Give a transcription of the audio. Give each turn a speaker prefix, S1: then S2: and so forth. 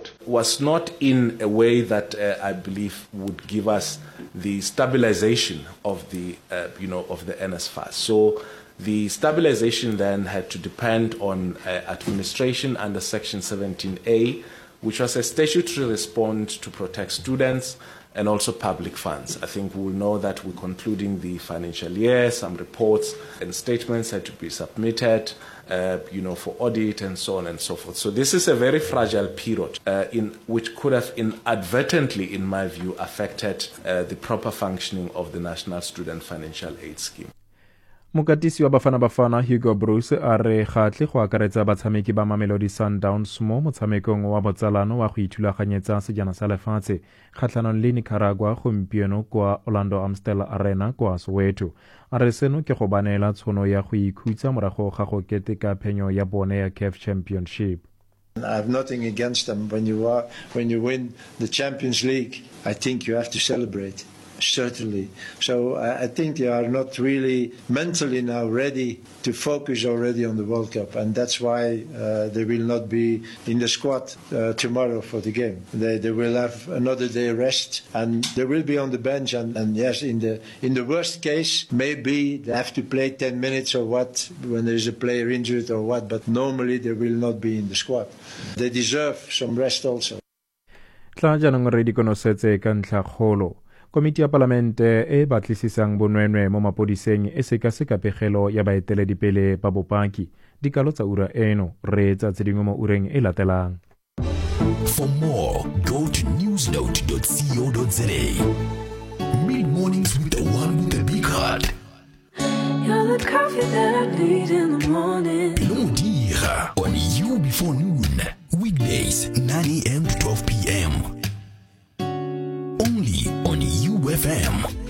S1: report was not in a way that I believe would give us the stabilization of the of the NSFAS. So the stabilization then had to depend on administration under Section 17A, which was a statutory response to protect students and also public funds. I think we'll know that we're concluding the financial year. Some reports and statements had to be submitted, for audit and so on and so forth. So this is a very fragile period which could have inadvertently, in my view, affected the proper functioning of the National Student Financial Aid Scheme.
S2: Mokatisi wa Bafana Hugo Bruce a re gatle go akaretsa batshameki ba Mamelodi Sundowns mo motshamekong wa botsalano wa go ithulaganyetsa sejana sa lefatshe kgatlhanong le Nicaragua gompieno kwa Orlando Amstel Arena kwa Soweto. A re seno ke go banela tshono ya go ikhutsa morago ga go keteka phenyo ya bone ya CAF Championship.
S3: I have nothing against them. When you win the Champions League, I think you have to celebrate. Certainly. So I think they are not really mentally now ready to focus already on the World Cup, and that's why they will not be in the squad tomorrow for the game. They will have another day rest, and they will be on the bench. And yes, in the worst case, maybe they have to play 10 minutes or what when there is a player injured or what. But normally they will not be in the squad. They deserve some rest also.
S2: Tla jaanong re di konosetse ka ntlha kgolo. Komiti ya Palamente e batlisisang bonwenwe mo mapodiseng e sekaseka pegelo ya baeteledipele ba bopaki. Dikalo tsa ura eno re tsa tsedingwe mo ureng e latelang.
S4: For more, go to newsnote.co.za. Mid mornings with the one with the big heart.
S5: You're the coffee that I need in the morning.
S4: Lodira on You Before Noon. Weekdays 9 a.m. to 12 p.m. Only on UFM.